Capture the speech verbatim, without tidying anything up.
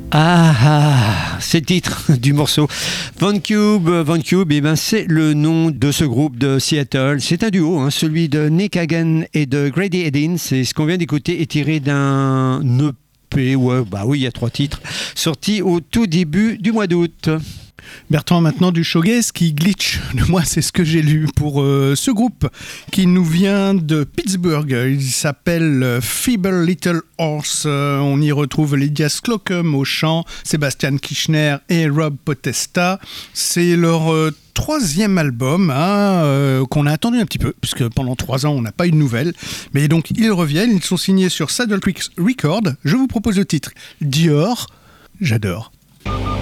Ah, ah, c'est le titre du morceau. Vancube, Vancube, eh ben, c'est le nom de ce groupe de Seattle. C'est un duo, hein, celui de Nick Hagan et de Grady Edin. C'est ce qu'on vient d'écouter est tiré d'un E P, ouais, bah oui, il y a trois titres, sorti au tout début du mois d'août. Bertrand, maintenant du shoegaze qui glitch. Moi, c'est ce que j'ai lu pour euh, ce groupe qui nous vient de Pittsburgh. Il s'appelle euh, Feeble Little Horse. Euh, on y retrouve Lydia Slocum au chant, Sébastien Kirchner et Rob Potesta. C'est leur euh, troisième album hein, euh, qu'on a attendu un petit peu, puisque pendant trois ans, on n'a pas eu de nouvelles. Mais donc, ils reviennent. Ils sont signés sur Saddle Creek Records. Je vous propose le titre Dior. J'adore.